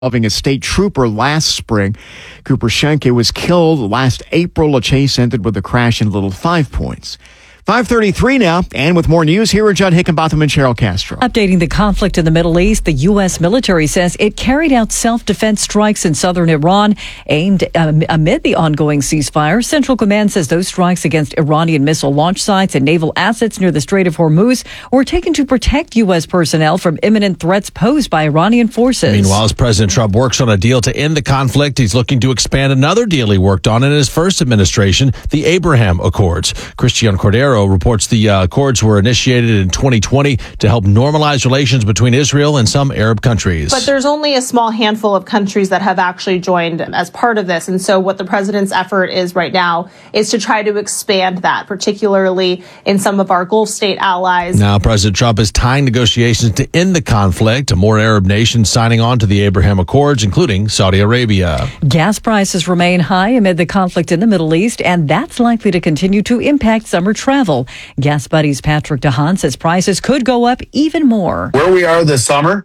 involving a state trooper last spring. Cooper Schenke was killed last April. A chase ended with a crash in Little Five Points. 5:33 now, and with more news, here are Judd Hickenbotham and Cheryl Castro. Updating the conflict in the Middle East, the U.S. military says it carried out self-defense strikes in southern Iran aimed amid the ongoing ceasefire. Central Command says those strikes against Iranian missile launch sites and naval assets near the Strait of Hormuz were taken to protect U.S. personnel from imminent threats posed by Iranian forces. Meanwhile, as President Trump works on a deal to end the conflict, he's looking to expand another deal he worked on in his first administration, the Abraham Accords. Christian Cordero reports the accords were initiated in 2020 to help normalize relations between Israel and some Arab countries. But there's only a small handful of countries that have actually joined as part of this. And so what the president's effort is right now is to try to expand that, particularly in some of our Gulf state allies. Now, President Trump is tying negotiations to end the conflict. More Arab nations signing on to the Abraham Accords, including Saudi Arabia. Gas prices remain high amid the conflict in the Middle East, and that's likely to continue to impact summer travel. Gas Buddy's Patrick DeHaan says prices could go up even more. Where we are this summer,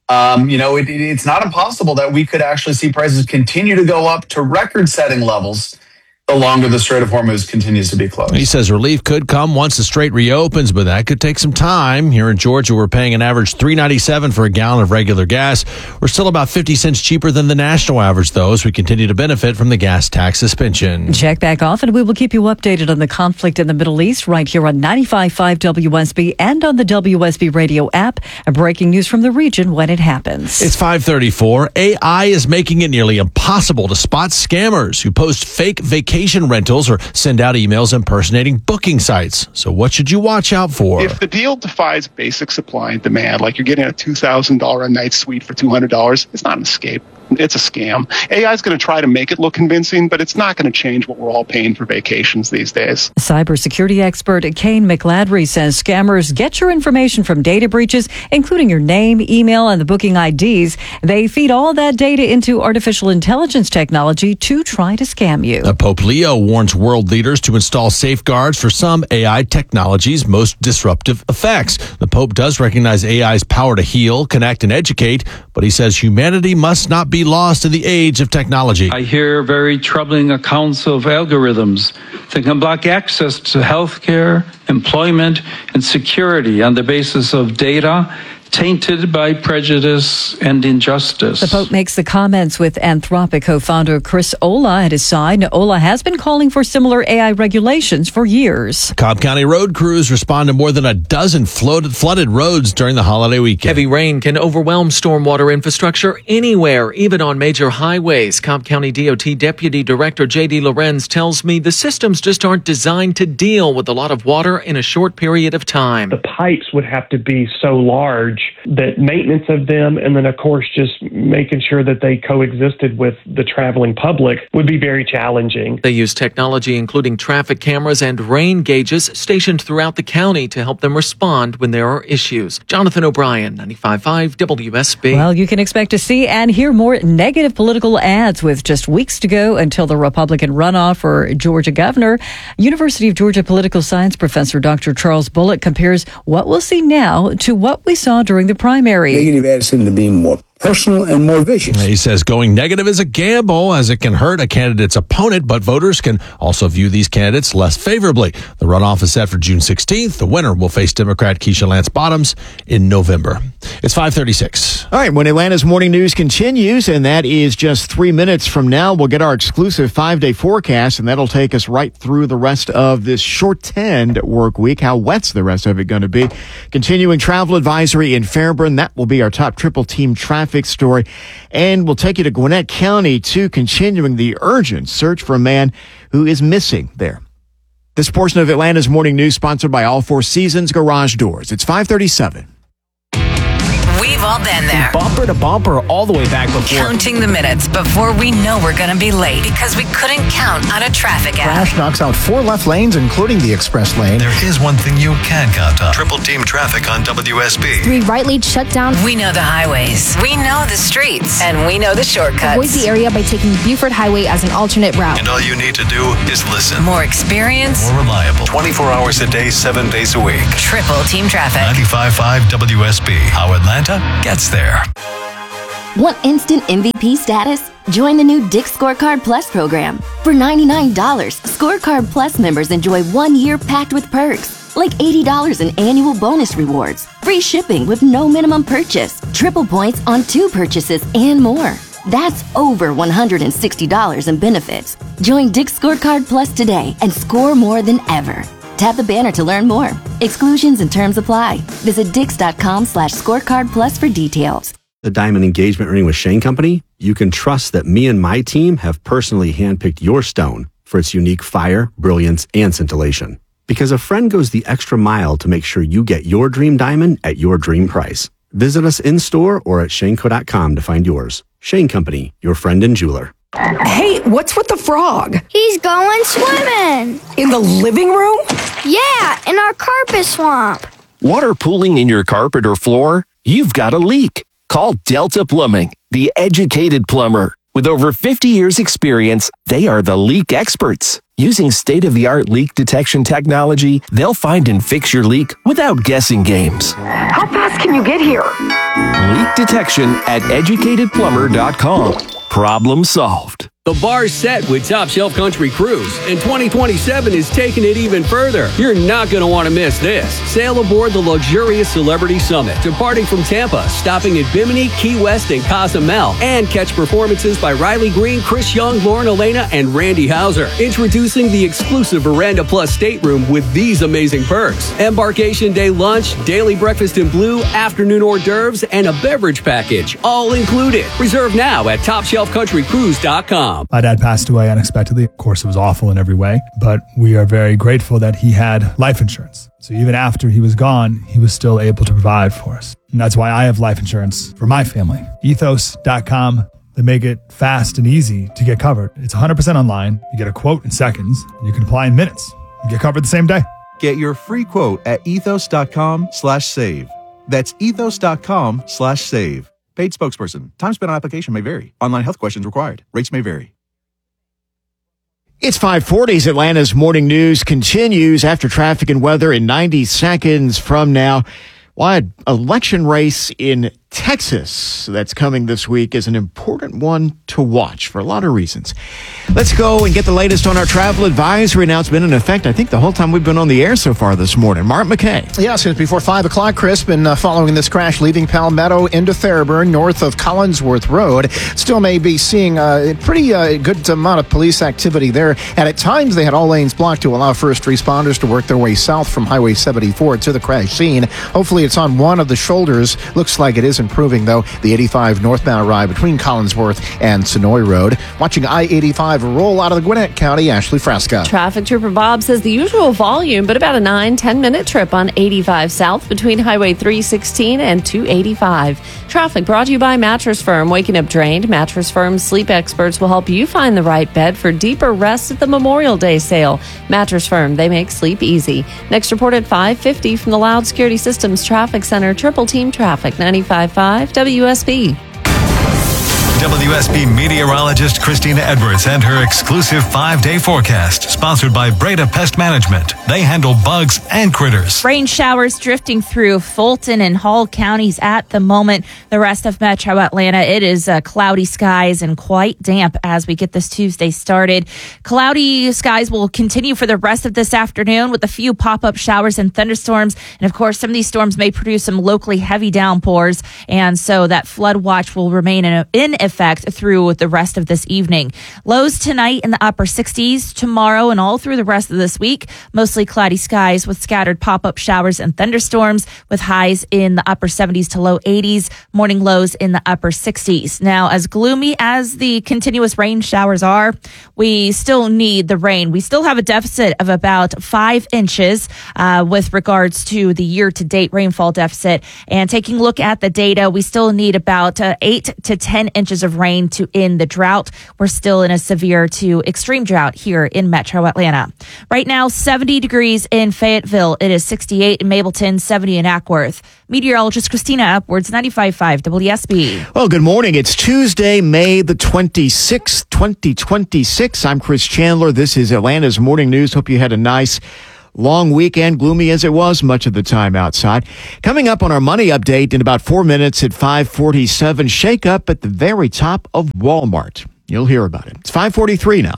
it's not impossible that we could actually see prices continue to go up to record-setting levels the longer the Strait of Hormuz continues to be closed. He says relief could come once the strait reopens, but that could take some time. Here in Georgia, we're paying an average $3.97 for a gallon of regular gas. We're still about 50 cents cheaper than the national average, though, as we continue to benefit from the gas tax suspension. Check back off, and we will keep you updated on the conflict in the Middle East right here on 95.5 WSB and on the WSB radio app. And breaking news from the region when it happens. It's 5:34. AI is making it nearly impossible to spot scammers who post fake vacation rentals or send out emails impersonating booking sites. So what should you watch out for? If the deal defies basic supply and demand, like you're getting a $2,000 a night suite for $200, it's not an escape. It's a scam. AI is going to try to make it look convincing, but it's not going to change what we're all paying for vacations these days. Cybersecurity expert Kane McLadry says scammers get your information from data breaches, including your name, email, and the booking IDs. They feed all that data into artificial intelligence technology to try to scam you. Pope Leo warns world leaders to install safeguards for some AI technology's most disruptive effects. The Pope does recognize AI's power to heal, connect, and educate, but he says humanity must not be lost in the age of technology. I hear very troubling accounts of algorithms that can block access to healthcare, employment, and security on the basis of data tainted by prejudice and injustice. The Pope makes the comments with Anthropic co-founder Chris Olah at his side. Olah has been calling for similar AI regulations for years. Cobb County road crews respond to more than a dozen flooded roads during the holiday weekend. Heavy rain can overwhelm stormwater infrastructure anywhere, even on major highways. Cobb County DOT Deputy Director J.D. Lorenz tells me the systems just aren't designed to deal with a lot of water in a short period of time. The pipes would have to be so large that maintenance of them, and then of course just making sure that they coexisted with the traveling public, would be very challenging. They use technology including traffic cameras and rain gauges stationed throughout the county to help them respond when there are issues. Jonathan O'Brien, 95.5 WSB. Well, you can expect to see and hear more negative political ads with just weeks to go until the Republican runoff for Georgia governor. University of Georgia political science professor Dr. Charles Bullock compares what we'll see now to what we saw during the primary. Negative ads seem to be more personal and more vicious. He says going negative is a gamble as it can hurt a candidate's opponent, but voters can also view these candidates less favorably. The runoff is set for June 16th. The winner will face Democrat Keisha Lance Bottoms in November. It's 5:36. All right, when Atlanta's morning news continues, and that is just 3 minutes from now, we'll get our exclusive 5-day forecast, and that'll take us right through the rest of this shortened work week. How wet's the rest of it going to be? Continuing travel advisory in Fairburn. That will be our top triple team traffic story. And we'll take you to Gwinnett County, too, continuing the urgent search for a man who is missing there. This portion of Atlanta's morning news sponsored by All Four Seasons Garage Doors. It's 5:37. We've all been there. Bumper to bumper all the way back before. Counting the minutes before we know we're going to be late because we couldn't count on a traffic app. Crash knocks out 4 left lanes, including the express lane. There is one thing you can count on. Triple team traffic on WSB. 3 right lanes shut down. We know the highways. We know the streets. And we know the shortcuts. Avoid the area by taking Buford Highway as an alternate route. And all you need to do is listen. More experience. More reliable. 24 hours a day, 7 days a week. Triple team traffic. 95.5 WSB. How Atlanta gets there. Want instant MVP status? Join the new Dick's Scorecard Plus program. For $99, Scorecard Plus members enjoy 1 year packed with perks, like $80 in annual bonus rewards, free shipping with no minimum purchase, triple points on 2 purchases, and more. That's over $160 in benefits. Join Dick's Scorecard Plus today and score more than ever. Tap the banner to learn more. Exclusions and terms apply. Visit dix.com/scorecard plus for details. The diamond engagement ring with Shane Company, you can trust that me and my team have personally handpicked your stone for its unique fire, brilliance, and scintillation. Because a friend goes the extra mile to make sure you get your dream diamond at your dream price. Visit us in-store or at shaneco.com to find yours. Shane Company, your friend and jeweler. Hey, what's with the frog? He's going swimming. In the living room? Yeah, in our carpet swamp. Water pooling in your carpet or floor? You've got a leak. Call Delta Plumbing, the educated plumber. With over 50 years experience, they are the leak experts. Using state-of-the-art leak detection technology, they'll find and fix your leak without guessing games. How fast can you get here? Leak detection at educatedplumber.com. Problem solved. The bar's set with Top Shelf Country Cruise, and 2027 is taking it even further. You're not going to want to miss this. Sail aboard the luxurious Celebrity Summit, departing from Tampa, stopping at Bimini, Key West, and Cozumel, and catch performances by Riley Green, Chris Young, Lauren Elena, and Randy Hauser. Introducing the exclusive Veranda Plus stateroom with these amazing perks: embarkation day lunch, daily breakfast in blue, afternoon hors d'oeuvres, and a beverage package, all included. Reserve now at TopShelfCountryCruise.com. My dad passed away unexpectedly. Of course, it was awful in every way, but we are very grateful that he had life insurance. So even after he was gone, he was still able to provide for us. And that's why I have life insurance for my family. Ethos.com. They make it fast and easy to get covered. It's 100% online. You get a quote in seconds, and you can apply in minutes. You get covered the same day. Get your free quote at ethos.com/save. That's ethos.com/save. Paid spokesperson. Time spent on application may vary. Online health questions required. Rates may vary. It's 5:40. Atlanta's morning news continues after traffic and weather in 90 seconds from now. Wide election race in Texas that's coming this week is an important one to watch for a lot of reasons. Let's go and get the latest on our travel advisory announcement in effect, I think, the whole time we've been on the air so far this morning. Mark McKay. Yeah, since before 5 o'clock, Chris, been following this crash leaving Palmetto into Fairburn, north of Collinsworth Road. Still may be seeing a pretty good amount of police activity there. And at times, they had all lanes blocked to allow first responders to work their way south from Highway 74 to the crash scene. Hopefully, it's on one of the shoulders. Looks like it is improving, though. The 85 northbound ride between Collinsworth and Sonoy Road. Watching I-85 roll out of the Gwinnett County, Ashley Fresca. Traffic Trooper Bob says the usual volume, but about a 9-10 minute trip on 85 South between Highway 316 and 285. Traffic brought to you by Mattress Firm. Waking up drained, Mattress Firm's sleep experts will help you find the right bed for deeper rest at the Memorial Day sale. Mattress Firm, they make sleep easy. Next report at 5:50 from the Loud Security Systems Traffic Center. Triple Team Traffic, 95.5 WSB. WSB meteorologist Christina Edwards and her exclusive 5-day forecast, sponsored by Breda Pest Management. They handle bugs and critters. Rain showers drifting through Fulton and Hall counties at the moment. The rest of metro Atlanta, it is cloudy skies and quite damp as we get this Tuesday started. Cloudy skies will continue for the rest of this afternoon with a few pop-up showers and thunderstorms. And of course, some of these storms may produce some locally heavy downpours. And so that flood watch will remain in effect through the rest of this evening. Lows tonight in the upper 60s, tomorrow and all through the rest of this week. Mostly cloudy skies with scattered pop-up showers and thunderstorms with highs in the upper 70s to low 80s, morning lows in the upper 60s. Now, as gloomy as the continuous rain showers are, we still need the rain. We still have a deficit of about 5 inches with regards to the year-to-date rainfall deficit. And taking a look at the data, we still need about 8 to 10 inches of rain to end the drought. We're still in a severe to extreme drought here in metro Atlanta. Right now, 70 degrees in Fayetteville. It is 68 in Mableton, 70 in Ackworth. Meteorologist Christina Upwards, 95.5 WSB. Well, good morning. It's Tuesday, May the 26th, 2026. I'm Chris Chandler. This is Atlanta's Morning News. Hope you had a nice long weekend, gloomy as it was much of the time outside. Coming up on our money update in about 4 minutes at 5:47, shake up at the very top of Walmart. You'll hear about it. It's 5:43 now.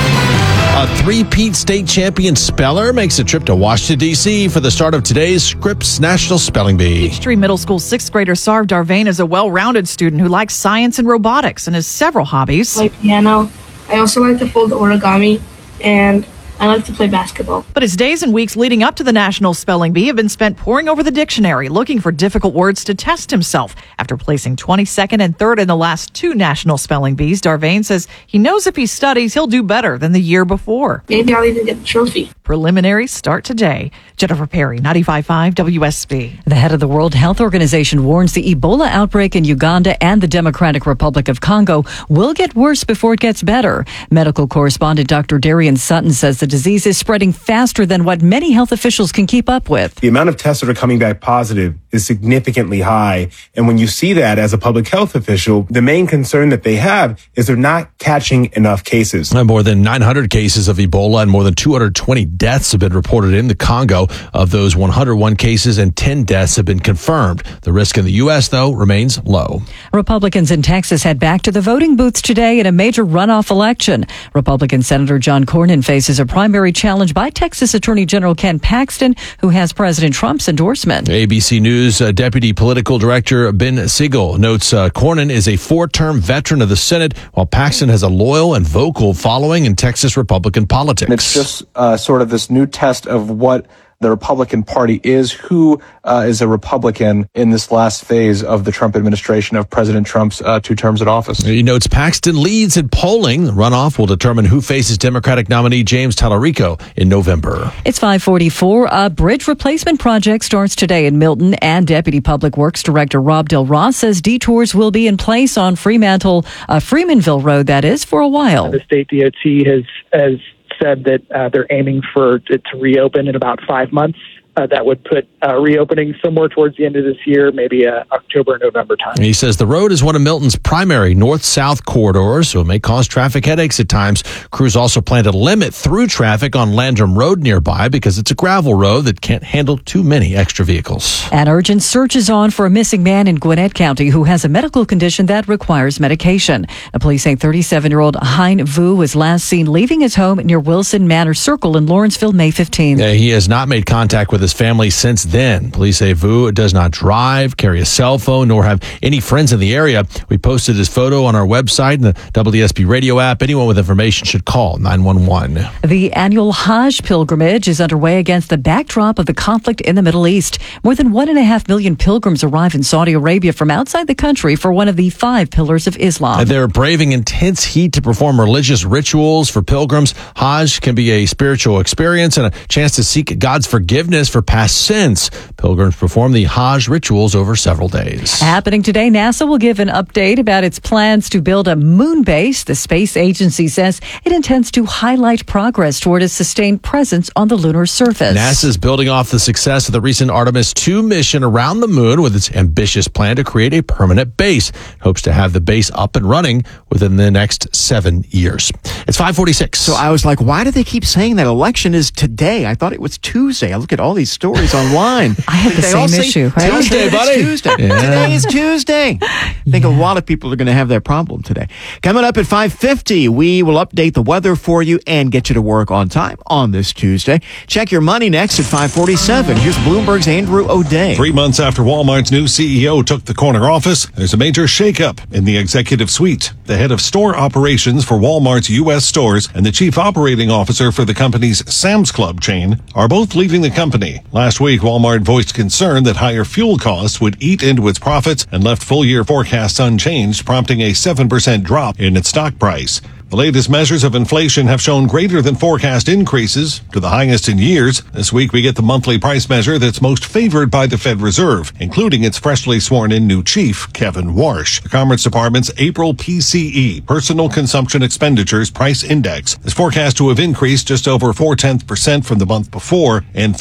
A three-peat state champion speller makes a trip to Washington, D.C. for the start of today's Scripps National Spelling Bee. Peachtree Middle School sixth grader Sarv Darvain is a well-rounded student who likes science and robotics and has several hobbies. I play piano. I also like to fold origami, and I like to play basketball. But his days and weeks leading up to the National Spelling Bee have been spent poring over the dictionary, looking for difficult words to test himself. After placing 22nd and 3rd in the last 2 National Spelling Bees, Darvain says he knows if he studies, he'll do better than the year before. Maybe I'll even get the trophy. Preliminaries start today. Jennifer Perry, 95.5 WSB. The head of the World Health Organization warns the Ebola outbreak in Uganda and the Democratic Republic of Congo will get worse before it gets better. Medical correspondent Dr. Darian Sutton says the disease is spreading faster than what many health officials can keep up with. The amount of tests that are coming back positive is significantly high. And when you see that as a public health official, the main concern that they have is they're not catching enough cases. More than 900 cases of Ebola and more than 220 deaths have been reported in the Congo. Of those, 101 cases and 10 deaths have been confirmed. The risk in the U.S., though, remains low. Republicans in Texas head back to the voting booths today in a major runoff election. Republican Senator John Cornyn faces a primary challenge by Texas Attorney General Ken Paxton, who has President Trump's endorsement. ABC News Deputy Political Director Ben Siegel notes Cornyn is a 4-term veteran of the Senate, while Paxton has a loyal and vocal following in Texas Republican politics. It's just sort of this new test of what the Republican Party is, who is a Republican in this last phase of the Trump administration, of President Trump's 2 terms in office. He notes Paxton leads in polling. The runoff will determine who faces Democratic nominee James Tallarico in November. It's 5:44. A bridge replacement project starts today in Milton, and Deputy Public Works Director Rob Del Ross says detours will be in place on Freemanville Road, that is, for a while. The state DOT has said that they're aiming for it to reopen in about 5 months. That would put reopening somewhere towards the end of this year, maybe October, November time. He says the road is one of Milton's primary north-south corridors, so it may cause traffic headaches at times. Crews also plan to limit through traffic on Landrum Road nearby because it's a gravel road that can't handle too many extra vehicles. An urgent search is on for a missing man in Gwinnett County who has a medical condition that requires medication. The police say 37-year-old Hein Vu was last seen leaving his home near Wilson Manor Circle in Lawrenceville May 15th. He has not made contact with his family since then. Police say Vu does not drive, carry a cell phone, nor have any friends in the area. We posted his photo on our website and the WSB radio app. Anyone with information should call 911. The annual Hajj pilgrimage is underway against the backdrop of the conflict in the Middle East. More than 1.5 million pilgrims arrive in Saudi Arabia from outside the country for one of the 5 pillars of Islam. They're braving intense heat to perform religious rituals. For pilgrims, Hajj can be a spiritual experience and a chance to seek God's forgiveness for past sins. Pilgrims perform the Hajj rituals over several days. Happening today, NASA will give an update about its plans to build a moon base. The space agency says it intends to highlight progress toward a sustained presence on the lunar surface. NASA's building off the success of the recent Artemis 2 mission around the moon with its ambitious plan to create a permanent base. It hopes to have the base up and running within the next 7 years. It's 5:46. So I was like, why do they keep saying that election is today? I thought it was Tuesday. I look at all these stories online. I had the same issue. Right? Tuesday, buddy. Tuesday. Yeah. Today is Tuesday. I think a lot of people are going to have that problem today. Coming up at 5:50, we will update the weather for you and get you to work on time on this Tuesday. Check your money next at 5:47. Here's Bloomberg's Andrew O'Day. 3 months after Walmart's new CEO took the corner office, there's a major shakeup in the executive suite. The head of store operations for Walmart's U.S. stores and the chief operating officer for the company's Sam's Club chain are both leaving the company. Last week, Walmart voiced concern that higher fuel costs would eat into its profits and left full-year forecasts unchanged, prompting a 7% drop in its stock price. The latest measures of inflation have shown greater than forecast increases, to the highest in years. This week, we get the monthly price measure that's most favored by the Fed Reserve, including its freshly sworn-in new chief, Kevin Warsh. The Commerce Department's April PCE, Personal Consumption Expenditures Price Index, is forecast to have increased just over 0.4% from the month before and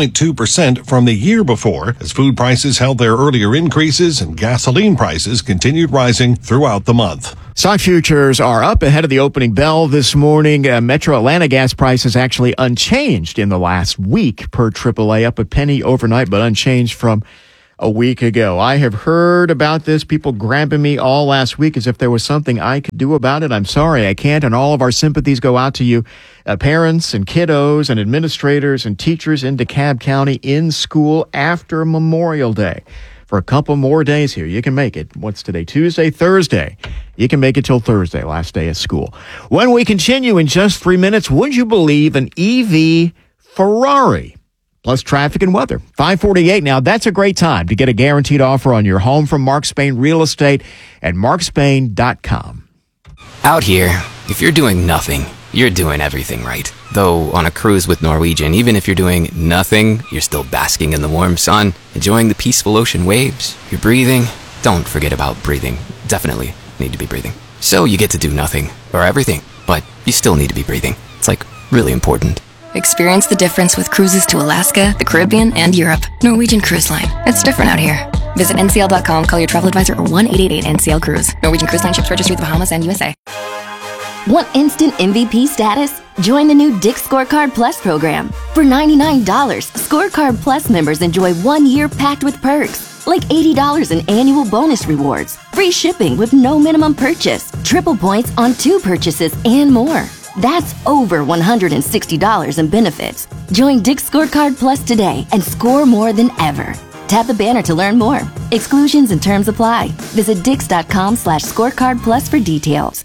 3.2% from the year before, as food prices held their earlier increases and gasoline prices continued rising throughout the month. Stock futures are up ahead of the opening bell this morning. Metro Atlanta gas prices actually unchanged in the last week per AAA, up a penny overnight, but unchanged from a week ago. I have heard about this, people grabbing me all last week as if there was something I could do about it. I'm sorry, I can't, and all of our sympathies go out to you, parents and kiddos and administrators and teachers in DeKalb County in school after Memorial Day. For a couple more days here, you can make it. What's today? Tuesday, Thursday. You can make it till Thursday, last day of school. When we continue in just 3 minutes, would you believe an EV Ferrari? Plus traffic and weather. 5:48 now. That's a great time to get a guaranteed offer on your home from Mark Spain Real Estate at markspain.com. Out here, if you're doing nothing, you're doing everything right. Though on a cruise with Norwegian, even if you're doing nothing, you're still basking in the warm sun, enjoying the peaceful ocean waves. You're breathing. Don't forget about breathing. Definitely need to be breathing. So you get to do nothing, or everything, but you still need to be breathing. It's like really important. Experience the difference with cruises to Alaska, the Caribbean, and Europe. Norwegian Cruise Line. It's different out here. Visit ncl.com, call your travel advisor, or 1-888-NCL-CRUISE. Norwegian Cruise Line ships registry the Bahamas and USA. Want instant MVP status? Join the new Dick's Scorecard Plus program. For $99, Scorecard Plus members enjoy 1 year packed with perks, like $80 in annual bonus rewards, free shipping with no minimum purchase, triple points on 2 purchases, and more. That's over $160 in benefits. Join Dick's Scorecard Plus today and score more than ever. Tap the banner to learn more. Exclusions and terms apply. Visit dix.com/scorecard plus for details.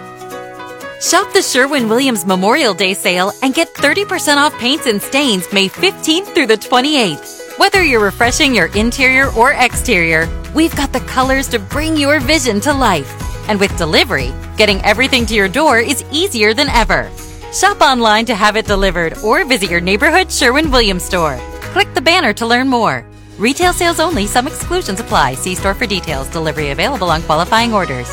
Shop the Sherwin-Williams Memorial Day sale and get 30% off paints and stains May 15th through the 28th. Whether you're refreshing your interior or exterior, we've got the colors to bring your vision to life. And with delivery, getting everything to your door is easier than ever. Shop online to have it delivered or visit your neighborhood Sherwin-Williams store. Click the banner to learn more. Retail sales only. Some exclusions apply. See store for details. Delivery available on qualifying orders.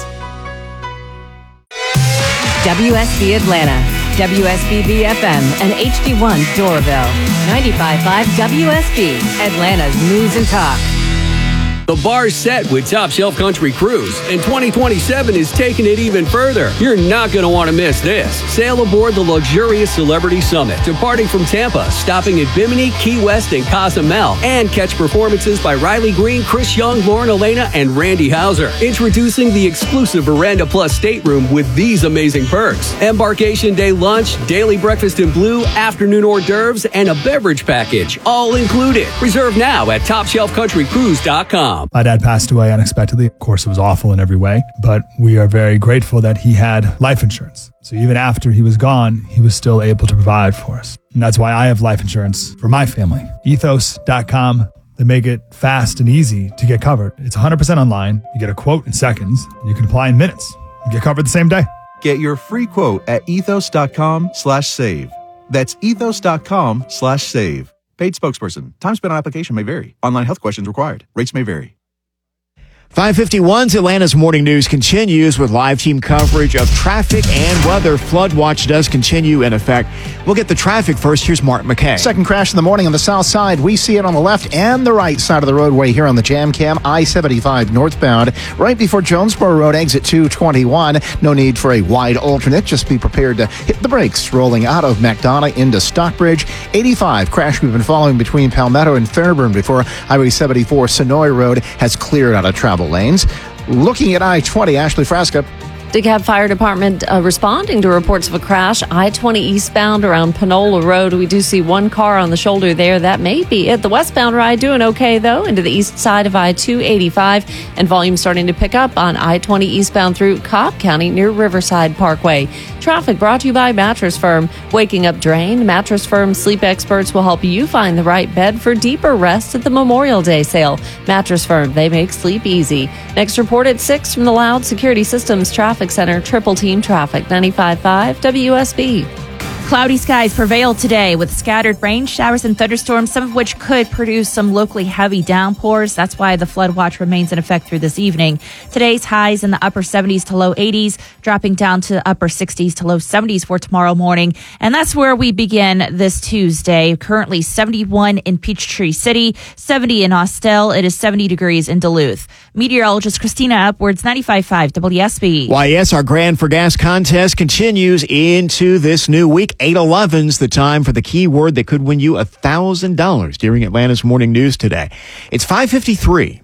WSB Atlanta, WSBB FM, and HD1 Doraville. 95.5 WSB, Atlanta's News and Talk. The bar's set with Top Shelf Country Cruise, and 2027 is taking it even further. You're not going to want to miss this. Sail aboard the luxurious Celebrity Summit, departing from Tampa, stopping at Bimini, Key West, and Cozumel, and catch performances by Riley Green, Chris Young, Lauren Elena, and Randy Hauser. Introducing the exclusive Veranda Plus stateroom with these amazing perks: embarkation day lunch, daily breakfast in blue, afternoon hors d'oeuvres, and a beverage package, all included. Reserve now at TopShelfCountryCruise.com. My dad passed away unexpectedly. Of course, it was awful in every way, but we are very grateful that he had life insurance. So even after he was gone, he was still able to provide for us. And that's why I have life insurance for my family. Ethos.com. They make it fast and easy to get covered. It's 100% online. You get a quote in seconds, and you can apply in minutes. You get covered the same day. Get your free quote at ethos.com/save. That's ethos.com/save. Paid spokesperson. Time spent on application may vary. Online health questions required. Rates may vary. 5:51's Atlanta's Morning News continues with live team coverage of traffic and weather. Flood watch does continue in effect. We'll get the traffic first. Here's Mark McKay. Second crash in the morning on the south side. We see it on the left and the right side of the roadway here on the Jam Cam, I-75 northbound, right before Jonesboro Road, exit 221. No need for a wide alternate. Just be prepared to hit the brakes rolling out of McDonough into Stockbridge. 85 crash we've been following between Palmetto and Fairburn before Highway 74 Sonoy Road has cleared out of travel lanes. Looking at I-20, Ashley Frasca. DeKalb Fire Department responding to reports of a crash. I-20 eastbound around Panola Road. We do see one car on the shoulder there. That may be it. The westbound ride doing okay, though, into the east side of I-285. And volume starting to pick up on I-20 eastbound through Cobb County near Riverside Parkway. Traffic brought to you by Mattress Firm. Waking up drained, Mattress Firm sleep experts will help you find the right bed for deeper rest at the Memorial Day sale. Mattress Firm, they make sleep easy. Next report at 6 from the Loud Security Systems Traffic Center. Triple Team Traffic, 95.5 WSB. Cloudy skies prevail today with scattered rain, showers, and thunderstorms, some of which could produce some locally heavy downpours. That's why the flood watch remains in effect through this evening. Today's highs in the upper 70s to low 80s, dropping down to upper 60s to low 70s for tomorrow morning. And that's where we begin this Tuesday. Currently 71 in Peachtree City, 70 in Austell. It is 70 degrees in Duluth. Meteorologist Christina Upwards, 95.5 WSB. Why, yes, our Grand for Gas contest continues into this new week. 8:11's the time for the keyword that could win you $1,000 during Atlanta's Morning News today. It's 5:53.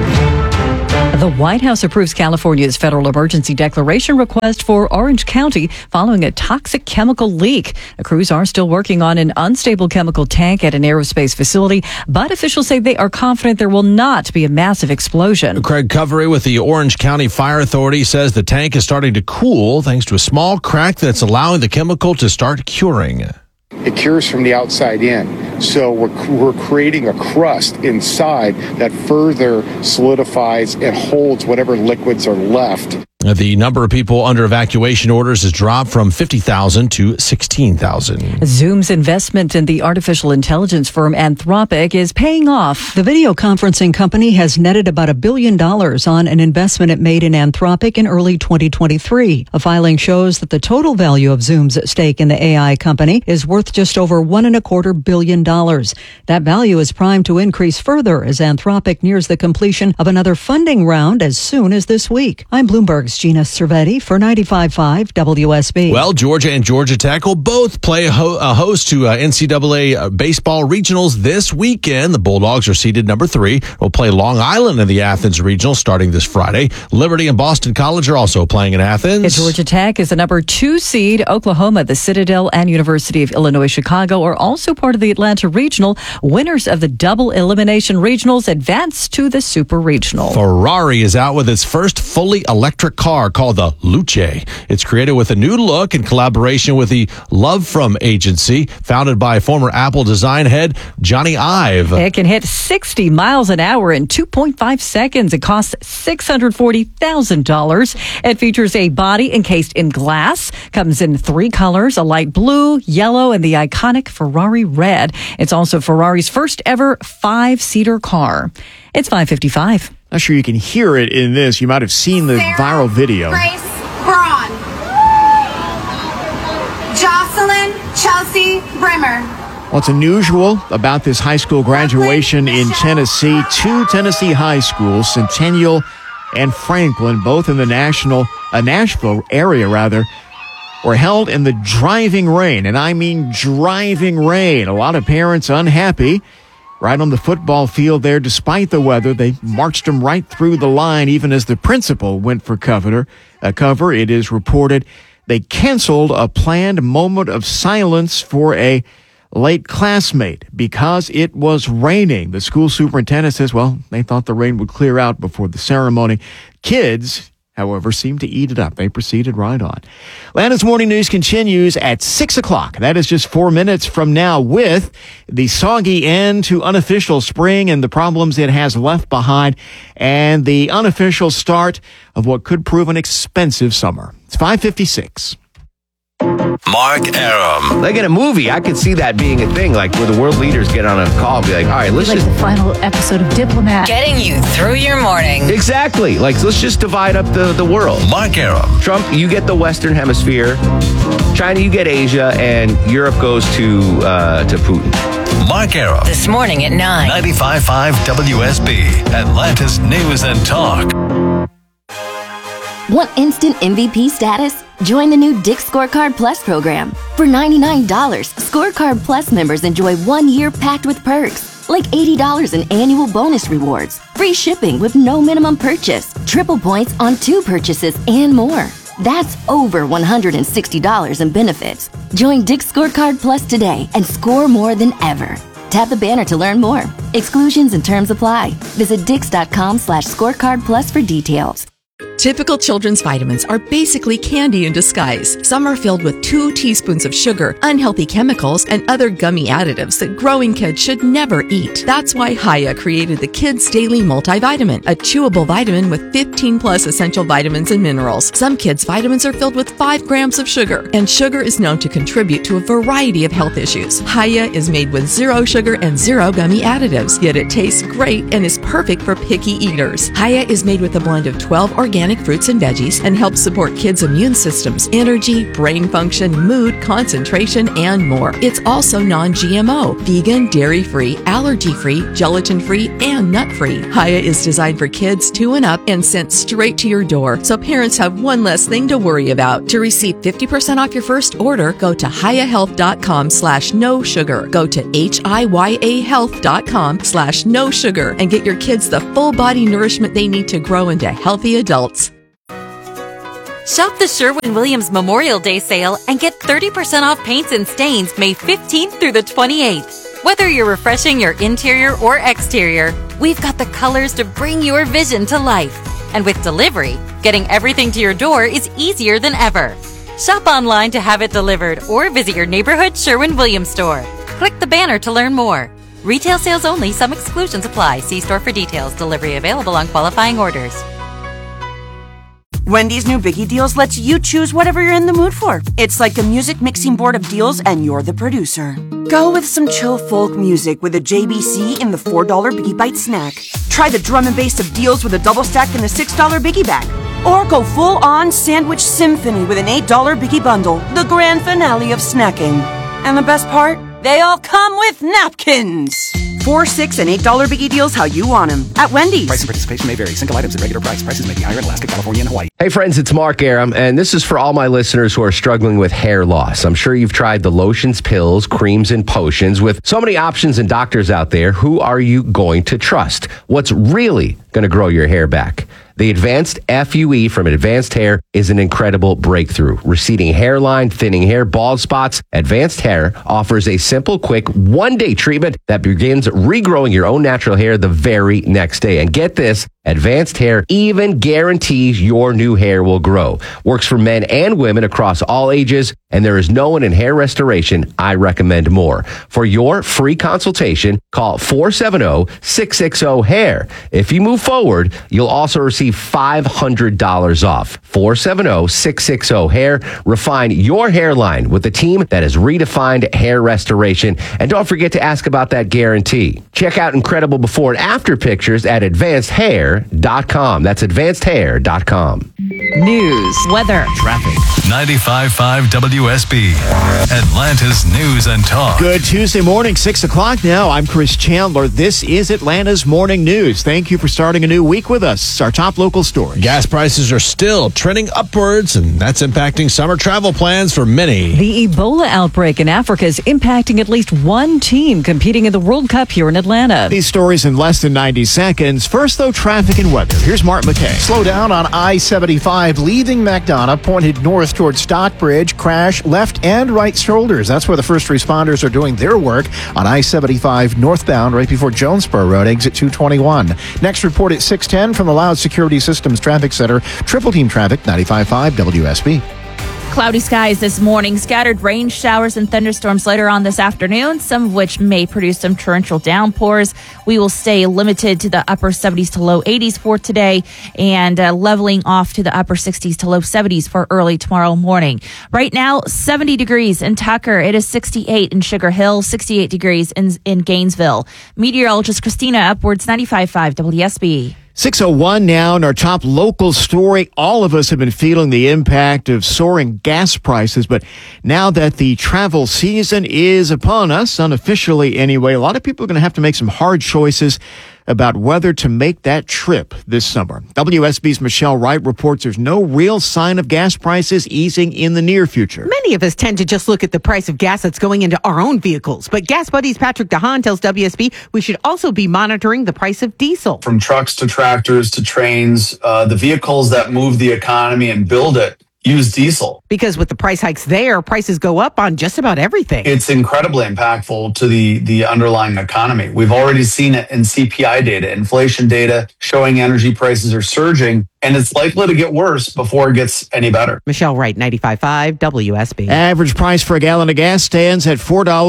The White House approves California's federal emergency declaration request for Orange County following a toxic chemical leak. The crews are still working on an unstable chemical tank at an aerospace facility, but officials say they are confident there will not be a massive explosion. Craig Covery with the Orange County Fire Authority says the tank is starting to cool thanks to a small crack that's allowing the chemical to start curing. It cures from the outside in. So we're creating a crust inside that further solidifies and holds whatever liquids are left. The number of people under evacuation orders has dropped from 50,000 to 16,000. Zoom's investment in the artificial intelligence firm Anthropic is paying off. The video conferencing company has netted about $1 billion on an investment it made in Anthropic in early 2023. A filing shows that the total value of Zoom's stake in the AI company is worth just over $1.25 billion. That value is primed to increase further as Anthropic nears the completion of another funding round as soon as this week. I'm Bloomberg's Gina Cervetti for 95.5 WSB. Well, Georgia and Georgia Tech will both play a host to NCAA baseball regionals this weekend. The Bulldogs are seeded number 3. Will play Long Island in the Athens regional starting this Friday. Liberty and Boston College are also playing in Athens. Georgia Tech is the number 2 seed. Oklahoma, the Citadel, and University of Illinois Chicago are also part of the Atlanta Regional. Winners of the double elimination regionals advance to the Super Regional. Ferrari is out with its first fully electric car called the Luce. It's created with a new look in collaboration with the Love From agency, founded by former Apple design head Johnny Ive. It can hit 60 miles an hour in 2.5 seconds. It costs $640,000. It features a body encased in glass, comes in 3 colors, a light blue, yellow, and the iconic Ferrari red. It's also Ferrari's first ever 5-seater car. It's 5:55. Not sure you can hear it in this. You might have seen the viral video. Grace Braun. Jocelyn Chelsea Brimmer. What's unusual about this high school graduation in Tennessee, 2 Tennessee high schools, Centennial and Franklin, both in the Nashville area, were held in the driving rain. And I mean driving rain. A lot of parents unhappy. Right on the football field there, despite the weather, they marched them right through the line, even as the principal went for cover. It is reported they canceled a planned moment of silence for a late classmate because it was raining. The school superintendent says, well, they thought the rain would clear out before the ceremony. Kids, however, seemed to eat it up. They proceeded right on. Atlanta's Morning News continues at 6 o'clock. That is just 4 minutes from now with the soggy end to unofficial spring and the problems it has left behind and the unofficial start of what could prove an expensive summer. It's 5:56. Mark Arum. Like in a movie, I could see that being a thing, like where the world leaders get on a call and be like, all right, let's just... the final episode of Diplomat. Getting you through your morning. Exactly. Like, let's just divide up the world. Mark Arum. Trump, you get the Western Hemisphere. China, you get Asia. And Europe goes to Putin. Mark Arum. This morning at 9. 95.5 WSB. Atlanta's News and Talk. Want instant MVP status? Join the new Dick's Scorecard Plus program. For $99, Scorecard Plus members enjoy 1 year packed with perks, like $80 in annual bonus rewards, free shipping with no minimum purchase, triple points on 2 purchases, and more. That's over $160 in benefits. Join Dick's Scorecard Plus today and score more than ever. Tap the banner to learn more. Exclusions and terms apply. Visit Dix.com/scorecard plus for details. Typical children's vitamins are basically candy in disguise. Some are filled with 2 teaspoons of sugar, unhealthy chemicals, and other gummy additives that growing kids should never eat. That's why Hiya created the Kids Daily Multivitamin, a chewable vitamin with 15 plus essential vitamins and minerals. Some kids' vitamins are filled with 5 grams of sugar, and sugar is known to contribute to a variety of health issues. Hiya is made with 0 sugar and 0 gummy additives, yet it tastes great and is perfect for picky eaters. Hiya is made with a blend of 12 organic fruits and veggies and helps support kids' immune systems, energy, brain function, mood, concentration, and more. It's also non-GMO, vegan, dairy-free, allergy-free, gelatin-free, and nut-free. Hiya is designed for kids 2 and up and sent straight to your door, so parents have one less thing to worry about. To receive 50% off your first order, go to hiyahealth.com/no sugar. Go to hiyahealth.com/no sugar and get your kids the full body nourishment they need to grow into healthy adults. Shop the Sherwin-Williams Memorial Day sale and get 30% off paints and stains May 15th through the 28th. Whether you're refreshing your interior or exterior, we've got the colors to bring your vision to life. And with delivery, getting everything to your door is easier than ever. Shop online to have it delivered or visit your neighborhood Sherwin-Williams store. Click the banner to learn more. Retail sales only. Some exclusions apply. See store for details. Delivery available on qualifying orders. Wendy's new Biggie Deals lets you choose whatever you're in the mood for. It's like a music mixing board of deals and you're the producer. Go with some chill folk music with a JBC in the $4 Biggie Bite snack. Try the drum and bass of deals with a double stack in the $6 Biggie Bag. Or go full-on sandwich symphony with an $8 Biggie Bundle, the grand finale of snacking. And the best part? They all come with napkins! $4, $6, and $8 Biggie Deals how you want them at Wendy's. Price and participation may vary. Single items at regular price. Prices may be higher in Alaska, California, and Hawaii. Hey friends, it's Mark Aram, and this is for all my listeners who are struggling with hair loss. I'm sure you've tried the lotions, pills, creams, and potions. With so many options and doctors out there, who are you going to trust? What's really going to grow your hair back? The Advanced FUE from Advanced Hair is an incredible breakthrough. Receding hairline, thinning hair, bald spots. Advanced Hair offers a simple, quick, one-day treatment that begins regrowing your own natural hair the very next day. And get this, Advanced Hair even guarantees your new hair will grow. Works for men and women across all ages, and there is no one in hair restoration I recommend more. For your free consultation, call 470-660-HAIR. If you move forward, you'll also receive $500 off. 470-660-HAIR. Refine your hairline with a team that has redefined hair restoration. And don't forget to ask about that guarantee. Check out incredible before and after pictures at advancedhair.com. That's advancedhair.com. News, weather, traffic. 95.5 WSB, Atlanta's News and Talk. Good Tuesday morning, 6 o'clock now. I'm Chris Chandler. This is Atlanta's Morning News. Thank you for starting a new week with us. Our top local story. Gas prices are still trending upwards, and that's impacting summer travel plans for many. The Ebola outbreak in Africa is impacting at least one team competing in the World Cup here in Atlanta. These stories in less than 90 seconds. First, though, traffic and weather. Here's Mark McKay. Slow down on I-75 leaving McDonough, pointed north towards Stockbridge. Crash left and right shoulders. That's where the first responders are doing their work on I-75 northbound right before Jonesboro Road, exit 221. Next report at 6:10 from the Loud Security Systems Traffic Center. Triple Team Traffic, 95.5 WSB. Cloudy skies this morning, scattered rain showers and thunderstorms later on this afternoon, some of which may produce some torrential downpours. We will stay limited to the upper 70s to low 80s for today and leveling off to the upper 60s to low 70s for early tomorrow morning. Right now, 70 degrees in Tucker. It is 68 in Sugar Hill, 68 degrees in Gainesville. Meteorologist Christina Upwards, 95.5 WSB. 6:01 now, and our top local story. All of us have been feeling the impact of soaring gas prices, but now that the travel season is upon us, unofficially anyway, a lot of people are going to have to make some hard choices about whether to make that trip this summer. WSB's Michelle Wright reports there's no real sign of gas prices easing in the near future. Many of us tend to just look at the price of gas that's going into our own vehicles. But Gas Buddies Patrick DeHaan tells WSB we should also be monitoring the price of diesel. From trucks to tractors to trains, the vehicles that move the economy and build it use diesel. Because with the price hikes there, prices go up on just about everything. It's incredibly impactful to the underlying economy. We've already seen it in CPI data, inflation data showing energy prices are surging, and it's likely to get worse before it gets any better. Michelle Wright, 95.5 WSB. Average price for a gallon of gas stands at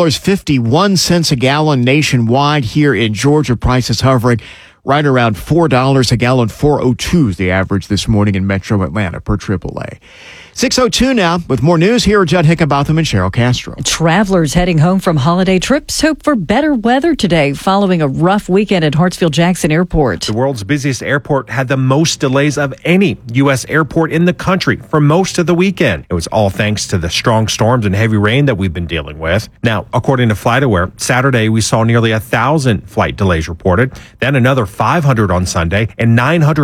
$4.51 a gallon nationwide. Here in Georgia, prices hovering right around $4 a gallon. 4.02 is the average this morning in Metro Atlanta per AAA. 6:02 now. With more news, here are Judd Hickenbotham and Cheryl Castro. Travelers heading home from holiday trips hope for better weather today following a rough weekend at Hartsfield-Jackson Airport. The world's busiest airport had the most delays of any U.S. airport in the country for most of the weekend. It was all thanks to the strong storms and heavy rain that we've been dealing with. Now, according to FlightAware, Saturday we saw nearly 1,000 flight delays reported, then another 500 on Sunday and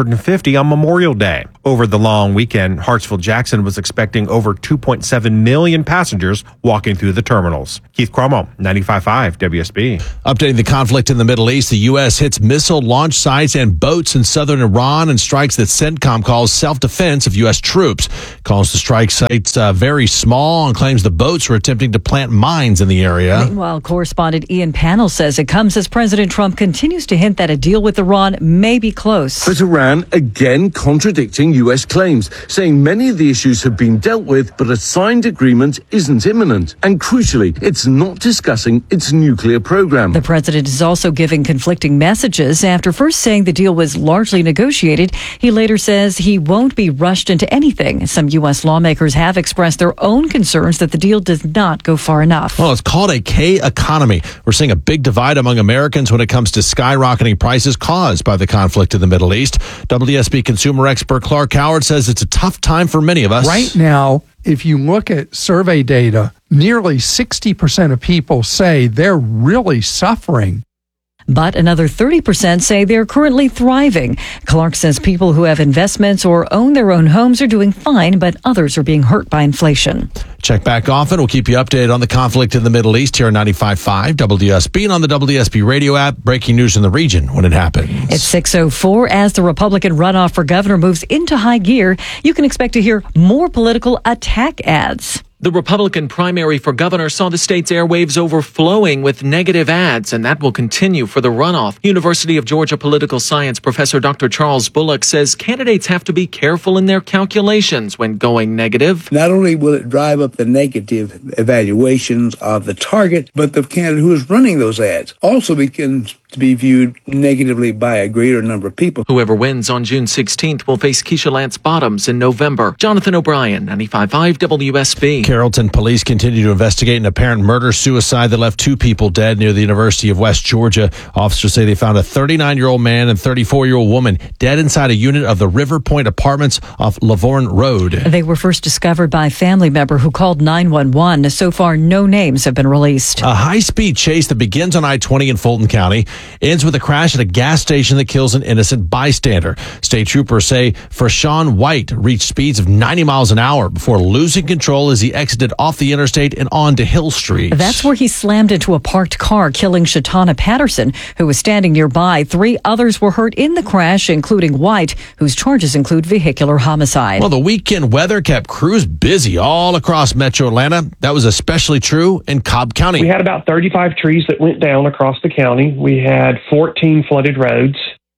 950 on Memorial Day. Over the long weekend, Hartsfield-Jackson was expecting over 2.7 million passengers walking through the terminals. Keith Cuomo, 95.5 WSB. Updating the conflict in the Middle East, the U.S. hits missile launch sites and boats in southern Iran and strikes that CENTCOM calls self-defense of U.S. troops. Calls the strike sites very small and claims the boats were attempting to plant mines in the area. Meanwhile, correspondent Ian Pannell says it comes as President Trump continues to hint that a deal with Iran may be close. But Iran again contradicting U.S. claims, saying many of the issues have been dealt with, but a signed agreement isn't imminent. And crucially, it's not discussing its nuclear program. The president is also giving conflicting messages. After first saying the deal was largely negotiated, he later says he won't be rushed into anything. Some U.S. lawmakers have expressed their own concerns that the deal does not go far enough. Well, it's called a K economy. We're seeing a big divide among Americans when it comes to skyrocketing prices caused by the conflict in the Middle East. WSB consumer expert Clark Howard says it's a tough time for many of us. Right now, if you look at survey data, nearly 60% of people say they're really suffering. But another 30% say they're currently thriving. Clark says people who have investments or own their own homes are doing fine, but others are being hurt by inflation. Check back often. We'll keep you updated on the conflict in the Middle East here on 95.5 WSB and on the WSB radio app. Breaking news in the region when it happens. It's 6:04. As the Republican runoff for governor moves into high gear, you can expect to hear more political attack ads. The Republican primary for governor saw the state's airwaves overflowing with negative ads, and that will continue for the runoff. University of Georgia political science professor Dr. Charles Bullock says candidates have to be careful in their calculations when going negative. Not only will it drive up the negative evaluations of the target, but the candidate who is running those ads also begins to be viewed negatively by a greater number of people. Whoever wins on June 16th will face Keisha Lance Bottoms in November. Jonathan O'Brien, 95.5 WSB. Carrollton police continue to investigate an apparent murder-suicide that left two people dead near the University of West Georgia. Officers say they found a 39-year-old man and 34-year-old woman dead inside a unit of the River Point Apartments off Lavorne Road. They were first discovered by a family member who called 911. So far, no names have been released. A high-speed chase that begins on I-20 in Fulton County ends with a crash at a gas station that kills an innocent bystander. State troopers say Forshawn White reached speeds of 90 miles an hour before losing control as he exited off the interstate and onto Hill Street. That's where he slammed into a parked car, killing Shatana Patterson, who was standing nearby. 3 others were hurt in the crash, including White, whose charges include vehicular homicide. Well, the weekend weather kept crews busy all across Metro Atlanta. That was especially true in Cobb County. We had about 35 trees that went down across the county. We had 14 flooded roads.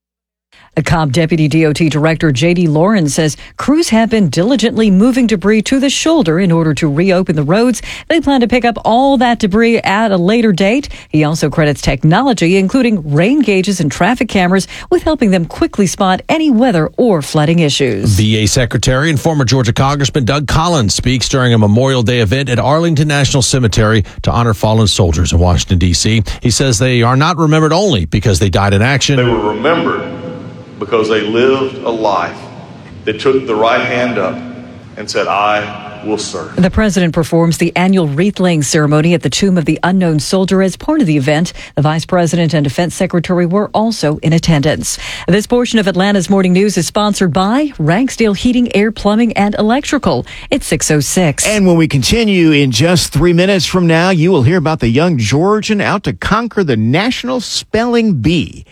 The Cobb Deputy DOT Director J.D. Lauren says crews have been diligently moving debris to the shoulder in order to reopen the roads. They plan to pick up all that debris at a later date. He also credits technology, including rain gauges and traffic cameras, with helping them quickly spot any weather or flooding issues. VA Secretary and former Georgia Congressman Doug Collins speaks during a Memorial Day event at Arlington National Cemetery to honor fallen soldiers in Washington, D.C. He says they are not remembered only because they died in action. They were remembered because they lived a life that took the right hand up and said, I will serve. The president performs the annual wreath-laying ceremony at the Tomb of the Unknown Soldier as part of the event. The vice president and defense secretary were also in attendance. This portion of Atlanta's Morning News is sponsored by Ragsdale Heating, Air, Plumbing, and Electrical. It's 6:06. And when we continue in just 3 minutes from now, you will hear about the young Georgian out to conquer the National Spelling Bee.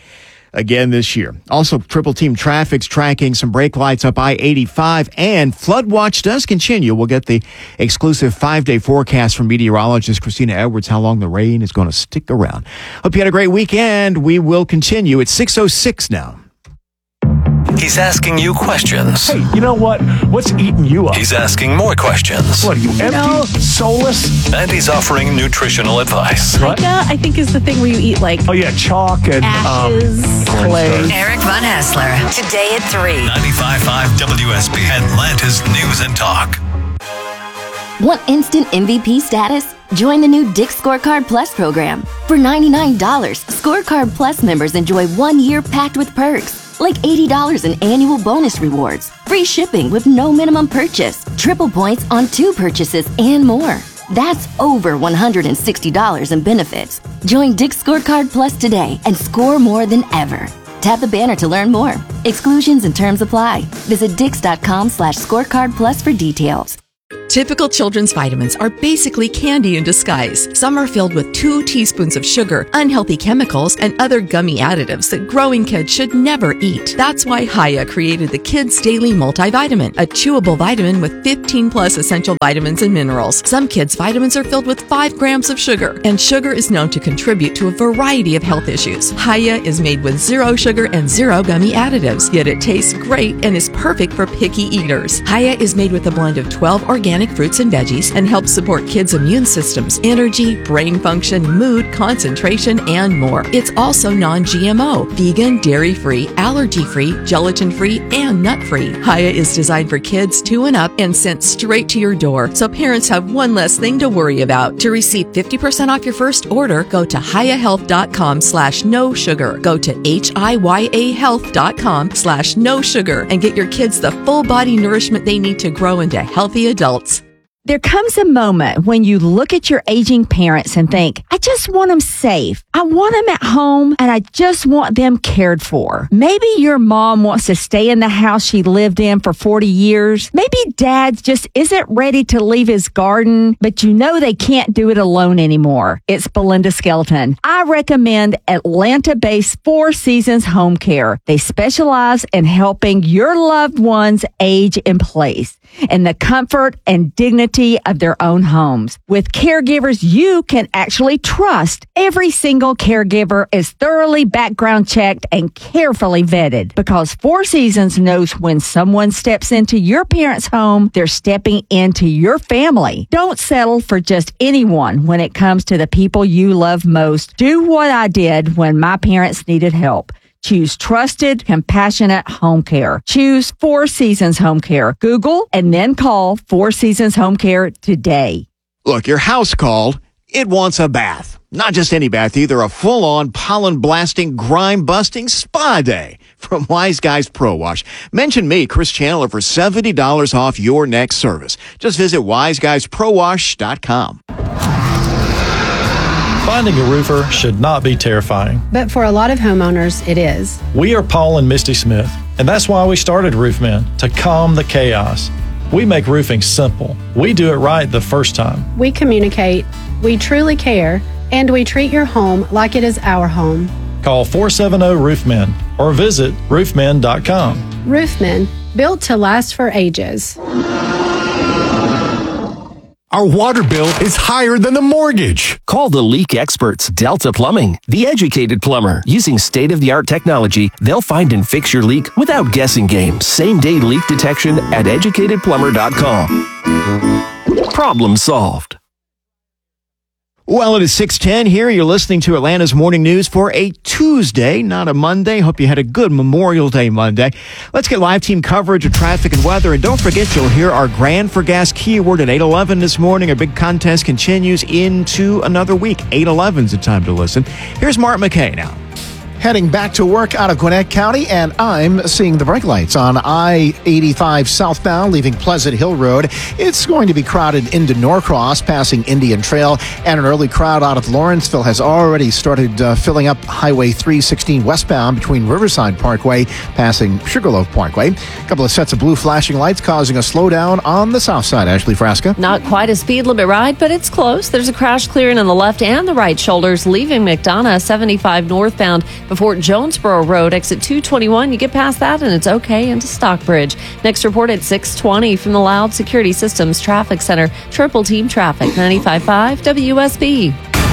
again this year. Also, Triple Team Traffic's tracking some brake lights up I-85, and Flood Watch does continue. We'll get the exclusive 5-day forecast from meteorologist Christina Edwards, how long the rain is going to stick around. Hope you had a great weekend. We will continue. It's 6:06 now. He's asking you questions. Hey, you know what? What's eating you up? He's asking more questions. What are you, empty? Soulless? And he's offering nutritional advice. What? I think is the thing where you eat like Oh yeah, chalk and ashes, clay. Eric Von Hassler, today at 3. 95.5 WSB, Atlanta's News and Talk. Want instant MVP status? Join the new Dick's Scorecard Plus program. For $99, Scorecard Plus members enjoy 1 year packed with perks, like $80 in annual bonus rewards, free shipping with no minimum purchase, triple points on 2 purchases, and more. That's over $160 in benefits. Join Dick's Scorecard Plus today and score more than ever. Tap the banner to learn more. Exclusions and terms apply. Visit Dix.com/scorecard plus for details. Typical children's vitamins are basically candy in disguise. Some are filled with 2 teaspoons of sugar, unhealthy chemicals, and other gummy additives that growing kids should never eat. That's why Hiya created the Kids Daily Multivitamin, a chewable vitamin with 15 plus essential vitamins and minerals. Some kids' vitamins are filled with 5 grams of sugar, and sugar is known to contribute to a variety of health issues. Hiya is made with 0 sugar and 0 gummy additives, yet it tastes great and is perfect for picky eaters. Hiya is made with a blend of 12 organic fruits and veggies and helps support kids' immune systems, energy, brain function, mood, concentration, and more. It's also non-GMO, vegan, dairy-free, allergy-free, gelatin-free, and nut-free. Hiya is designed for kids 2 and up and sent straight to your door, so parents have one less thing to worry about. To receive 50% off your first order, go to hiyahealth.com/no sugar. Go to hiyahealth.com/no sugar and get your kids the full body nourishment they need to grow into healthy adults. There comes a moment when you look at your aging parents and think, I just want them safe. I want them at home and I just want them cared for. Maybe your mom wants to stay in the house she lived in for 40 years. Maybe dad just isn't ready to leave his garden, but you know they can't do it alone anymore. It's Belinda Skelton. I recommend Atlanta-based 4 Seasons Home Care. They specialize in helping your loved ones age in place in the comfort and dignity of their own homes. With caregivers you can actually trust, every single caregiver is thoroughly background checked and carefully vetted, because 4 Seasons knows when someone steps into your parents' home, they're stepping into your family. Don't settle for just anyone when it comes to the people you love most. Do what I did when my parents needed help. Choose trusted, compassionate home care. Choose 4 Seasons Home Care. Google and then call 4 Seasons Home Care today. Look, your house called. It wants a bath. Not just any bath either, a full-on pollen-blasting, grime-busting spa day from Wise Guys Pro Wash. Mention me, Chris Chandler, for $70 off your next service. Just visit wiseguysprowash.com. Finding a roofer should not be terrifying. But for a lot of homeowners, it is. We are Paul and Misty Smith, and that's why we started Roofmen, to calm the chaos. We make roofing simple. We do it right the first time. We communicate, we truly care, and we treat your home like it is our home. Call 470-ROOFMEN or visit roofmen.com. Roofmen, built to last for ages. Our water bill is higher than the mortgage. Call the leak experts, Delta Plumbing, the educated plumber. Using state-of-the-art technology, they'll find and fix your leak without guessing games. Same-day leak detection at educatedplumber.com. Problem solved. Well, it is 6:10 here. You're listening to Atlanta's Morning News for a Tuesday, not a Monday. Hope you had a good Memorial Day Monday. Let's get live team coverage of traffic and weather. And don't forget, you'll hear our Grand for Gas keyword at 8:11 this morning. Our big contest continues into another week. 8:11's the time to listen. Here's Mark McKay now. Heading back to work out of Gwinnett County, and I'm seeing the brake lights on I-85 southbound leaving Pleasant Hill Road. It's going to be crowded into Norcross, passing Indian Trail, and an early crowd out of Lawrenceville has already started filling up Highway 316 westbound between Riverside Parkway, passing Sugarloaf Parkway. A couple of sets of blue flashing lights causing a slowdown on the south side. Ashley Frasca. Not quite a speed limit ride, but it's close. There's a crash clearing on the left and the right shoulders, leaving McDonough 75 northbound Before Jonesboro Road, exit 221, you get past that and it's okay into Stockbridge. Next report at 6:20 from the Loud Security Systems Traffic Center. Triple Team Traffic, 95.5 WSB.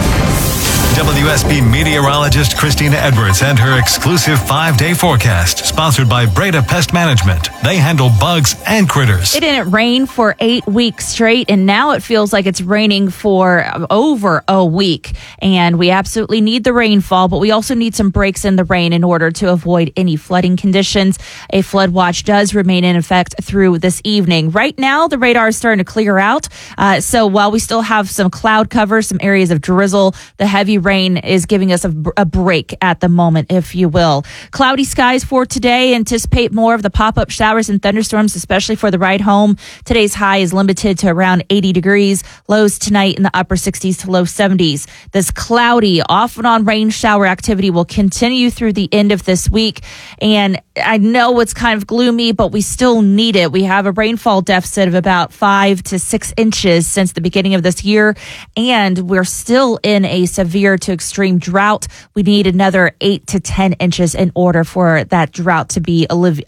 WSB meteorologist Christina Edwards and her exclusive 5-day forecast, sponsored by Breda Pest Management. They handle bugs and critters. It didn't rain for 8 weeks straight, and now it feels like it's raining for over a week. And we absolutely need the rainfall, but we also need some breaks in the rain in order to avoid any flooding conditions. A flood watch does remain in effect through this evening. Right now, the radar is starting to clear out. So while we still have some cloud cover, some areas of drizzle, the heavy rain is giving us a break at the moment, if you will. Cloudy skies for today. Anticipate more of the pop-up showers and thunderstorms, especially for the ride home. Today's high is limited to around 80 degrees. Lows tonight in the upper 60s to low 70s. This cloudy, off and on rain shower activity will continue through the end of this week. And I know it's kind of gloomy, but we still need it. We have a rainfall deficit of about 5 to 6 inches since the beginning of this year, and we're still in a severe to extreme drought. We need another 8 to 10 inches in order for that drought to be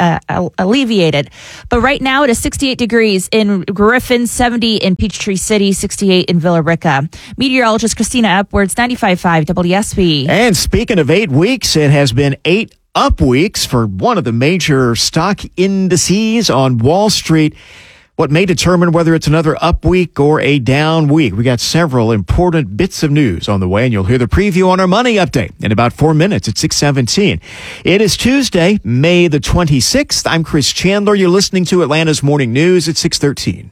alleviated. But right now it is 68 degrees in Griffin, 70 in Peachtree City, 68 in Villa Rica. Meteorologist Christina Edwards, 95.5 WSB. And speaking of 8 weeks, it has been 8 up weeks for one of the major stock indices on Wall Street. What may determine whether it's another up week or a down week. We got several important bits of news on the way, and you'll hear the preview on our money update in about 4 minutes at 6:17. It is Tuesday, May the 26th. I'm Chris Chandler. You're listening to Atlanta's Morning News at 6:13.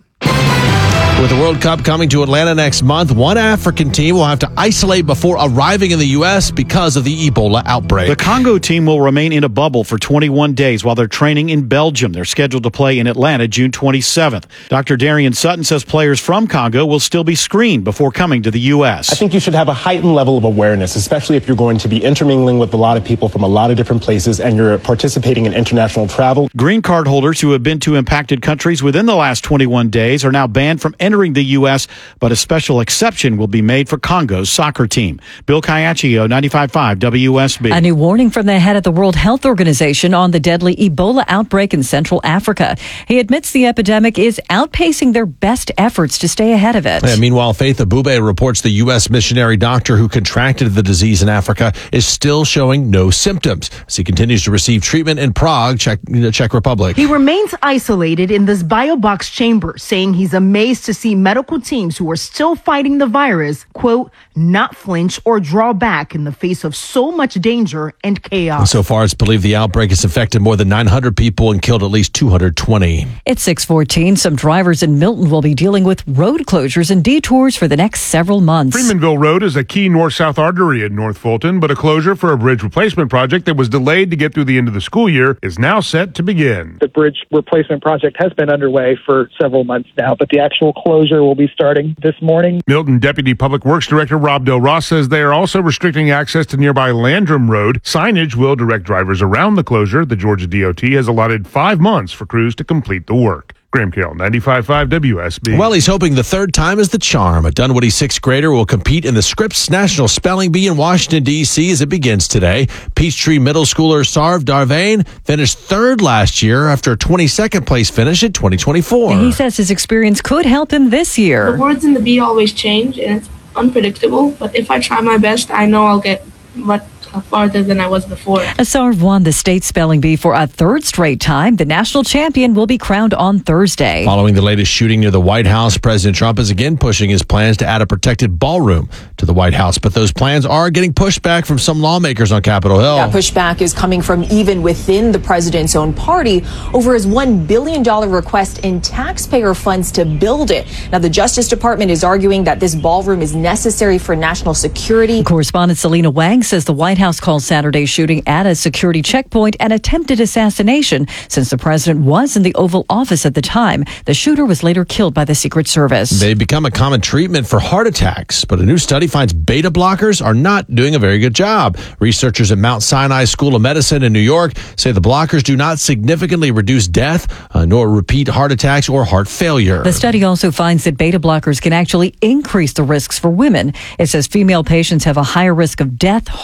With the World Cup coming to Atlanta next month, one African team will have to isolate before arriving in the U.S. because of the Ebola outbreak. The Congo team will remain in a bubble for 21 days while they're training in Belgium. They're scheduled to play in Atlanta June 27th. Dr. Darian Sutton says players from Congo will still be screened before coming to the U.S. I think you should have a heightened level of awareness, especially if you're going to be intermingling with a lot of people from a lot of different places and you're participating in international travel. Green card holders who have been to impacted countries within the last 21 days are now banned from entering the U.S., but a special exception will be made for Congo's soccer team. Bill Caiaccio, 95.5 WSB. A new warning from the head of the World Health Organization on the deadly Ebola outbreak in Central Africa. He admits the epidemic is outpacing their best efforts to stay ahead of it. Yeah, meanwhile, Faith Abube reports the U.S. missionary doctor who contracted the disease in Africa is still showing no symptoms as he continues to receive treatment in Prague, Czech Republic. He remains isolated in this biobox chamber, saying he's amazed to see medical teams who are still fighting the virus, quote, not flinch or draw back in the face of so much danger and chaos. So far, it's believed the outbreak has infected more than 900 people and killed at least 220. It's 6:14. Some drivers in Milton will be dealing with road closures and detours for the next several months. Freemanville Road is a key north-south artery in North Fulton, but a closure for a bridge replacement project that was delayed to get through the end of the school year is now set to begin. The bridge replacement project has been underway for several months now, but the actual closure will be starting this morning. Milton Deputy Public Works Director Rob Del Ross says they are also restricting access to nearby Landrum Road. Signage will direct drivers around the closure. The Georgia DOT has allotted 5 months for crews to complete the work. Graham Carroll, 95.5 WSB. Well, he's hoping the third time is the charm. A Dunwoody sixth grader will compete in the Scripps National Spelling Bee in Washington, D.C. as it begins today. Peachtree Middle Schooler Sarv Darvain finished third last year after a 22nd place finish in 2024. And he says his experience could help him this year. The words in the bee always change, and it's unpredictable, but if I try my best, I know I'll get farther than I was before. Sarv won the state spelling bee for a third straight time. The national champion will be crowned on Thursday. Following the latest shooting near the White House, President Trump is again pushing his plans to add a protected ballroom to the White House. But those plans are getting pushback from some lawmakers on Capitol Hill. That pushback is coming from even within the president's own party over his $1 billion request in taxpayer funds to build it. Now, the Justice Department is arguing that this ballroom is necessary for national security. Correspondent Selena Wang says the White House called Saturday's shooting at a security checkpoint an attempted assassination since the president was in the Oval Office at the time. The shooter was later killed by the Secret Service. They've become a common treatment for heart attacks, but a new study finds beta blockers are not doing a very good job. Researchers at Mount Sinai School of Medicine in New York say the blockers do not significantly reduce death, nor repeat heart attacks or heart failure. The study also finds that beta blockers can actually increase the risks for women. It says female patients have a higher risk of death, heart attacks,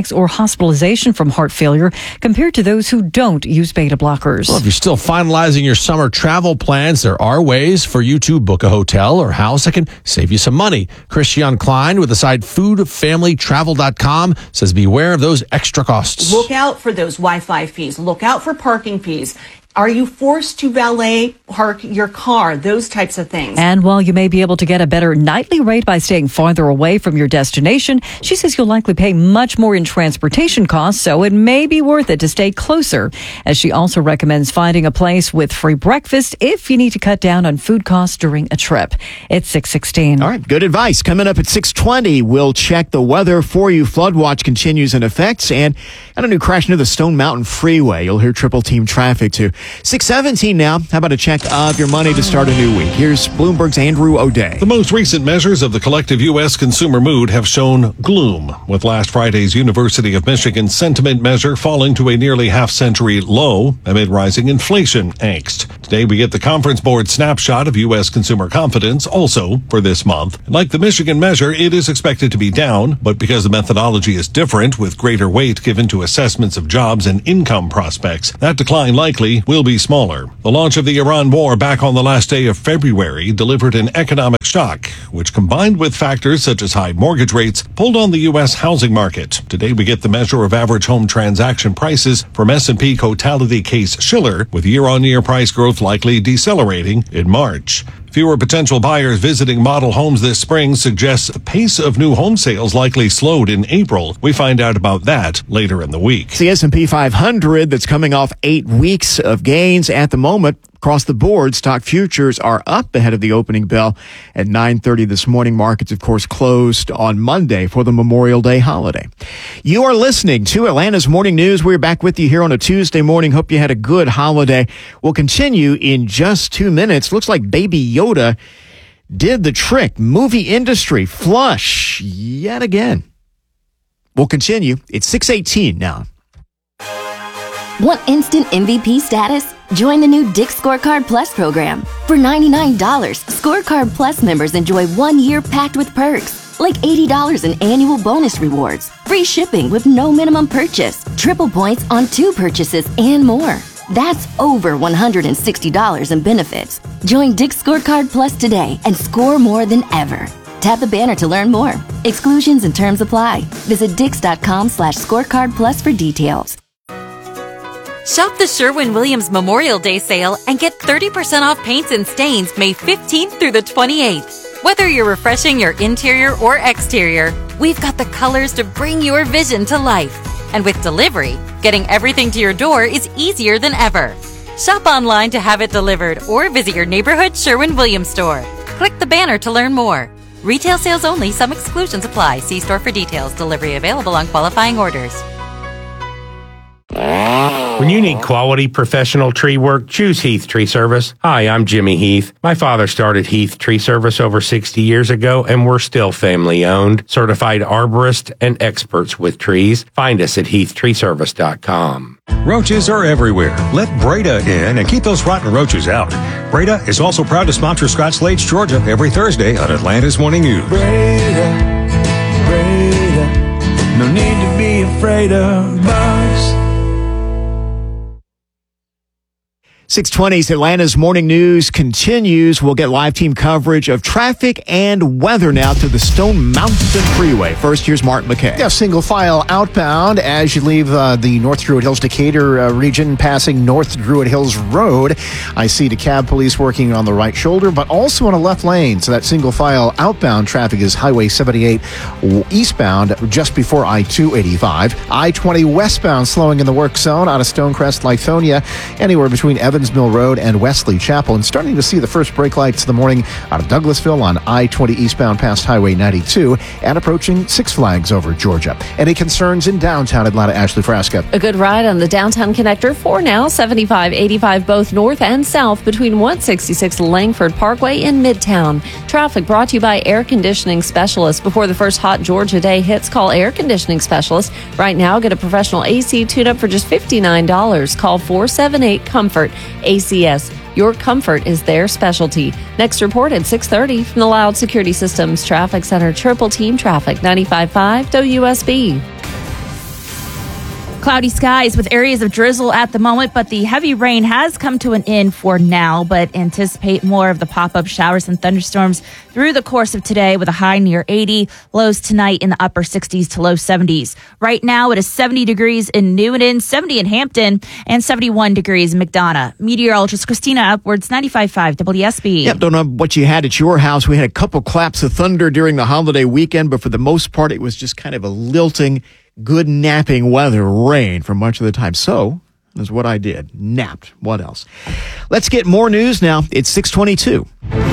attacks or hospitalization from heart failure compared to those who don't use beta blockers. Well, if you're still finalizing your summer travel plans, there are ways for you to book a hotel or house that can save you some money. Christian Klein with the site foodfamilytravel.com says beware of those extra costs. Look out for those Wi-Fi fees. Look out for parking fees. Are you forced to valet park your car? Those types of things. And while you may be able to get a better nightly rate by staying farther away from your destination, she says you'll likely pay much more in transportation costs, so it may be worth it to stay closer. As she also recommends finding a place with free breakfast if you need to cut down on food costs during a trip. It's 6:16. All right, good advice. Coming up at 6:20, we'll check the weather for you. Flood watch continues in effect, and got a new crash near the Stone Mountain Freeway. You'll hear triple team traffic too. 6:17 now. How about a check of your money to start a new week? Here's Bloomberg's Andrew O'Day. The most recent measures of the collective U.S. consumer mood have shown gloom, with last Friday's University of Michigan sentiment measure falling to a nearly half-century low amid rising inflation angst. Today we get the Conference Board snapshot of U.S. consumer confidence also for this month. Like the Michigan measure, it is expected to be down, but because the methodology is different with greater weight given to assessments of jobs and income prospects, that decline likely will be smaller. The launch of the Iran war back on the last day of February delivered an economic shock, which combined with factors such as high mortgage rates, pulled on the U.S. housing market. Today we get the measure of average home transaction prices from S&P Totality Case Shiller, with year-on-year price growth likely decelerating in March. Fewer potential buyers visiting model homes this spring suggests the pace of new home sales likely slowed in April. We find out about that later in the week. It's the S&P 500 that's coming off 8 weeks of gains at the moment. Across the board, stock futures are up ahead of the opening bell at 9:30 this morning. Markets, of course, closed on Monday for the Memorial Day holiday. You are listening to Atlanta's Morning News. We're back with you here on a Tuesday morning. Hope you had a good holiday. We'll continue in just 2 minutes. Looks like Baby Yoda did the trick. Movie industry flush yet again. We'll continue. It's 6:18 now. Want instant MVP status? Join the new Dick's Scorecard Plus program. For $99, Scorecard Plus members enjoy 1 year packed with perks, like $80 in annual bonus rewards, free shipping with no minimum purchase, triple points on 2 purchases, and more. That's over $160 in benefits. Join Dick's Scorecard Plus today and score more than ever. Tap the banner to learn more. Exclusions and terms apply. Visit dix.com/scorecard plus for details. Shop the Sherwin-Williams Memorial Day sale and get 30% off paints and stains May 15th through the 28th. Whether you're refreshing your interior or exterior, we've got the colors to bring your vision to life. And with delivery, getting everything to your door is easier than ever. Shop online to have it delivered or visit your neighborhood Sherwin-Williams store. Click the banner to learn more. Retail sales only. Some exclusions apply. See store for details. Delivery available on qualifying orders. When you need quality professional tree work, choose Heath Tree Service. Hi, I'm Jimmy Heath. My father started Heath Tree Service over 60 years ago, and we're still family owned, certified arborist, and experts with trees. Find us at heathtreeservice.com. Roaches are everywhere. Let Breda in and keep those rotten roaches out. Breda is also proud to sponsor Scotch Slade's Georgia every Thursday on Atlanta's Morning News. Breda, no need to be afraid of bugs. 6:20's Atlanta's Morning News continues. We'll get live team coverage of traffic and weather now to the Stone Mountain Freeway. First, here's Mark McKay. Yeah, single file outbound as you leave the North Druid Hills Decatur region, passing North Druid Hills Road. I see DeKalb police working on the right shoulder, but also on a left lane. So that single file outbound traffic is Highway 78 eastbound just before I-285. I-20 westbound slowing in the work zone out of Stonecrest, Lithonia, anywhere between Evans Mill Road and Wesley Chapel, and starting to see the first brake lights of the morning out of Douglasville on I-20 eastbound past Highway 92 and approaching Six Flags over Georgia. Any concerns in downtown Atlanta? Ashley Frasca. A good ride on the downtown connector for now. 75, 85 both north and south between 166 Langford Parkway in Midtown. Traffic brought to you by Air Conditioning Specialists. Before the first hot Georgia day hits, call Air Conditioning Specialists. Right now, get a professional AC tune-up for just $59. Call 478-COMFORT. ACS, your comfort is their specialty. Next report at 6:30 from the Loud Security Systems Traffic Center. Triple Team Traffic, 95.5 WSB. Cloudy skies with areas of drizzle at the moment, but the heavy rain has come to an end for now. But anticipate more of the pop-up showers and thunderstorms through the course of today with a high near 80, lows tonight in the upper 60s to low 70s. Right now it is 70 degrees in Newton, 70 in Hampton, and 71 degrees in McDonough. Meteorologist Christina Upwards, 95.5 WSB. Yep, don't know what you had at your house. We had a couple claps of thunder during the holiday weekend, but for the most part it was just kind of a lilting, good napping weather, rain for much of the time. So, that's what I did. Napped. What else? Let's get more news now. It's 6:22.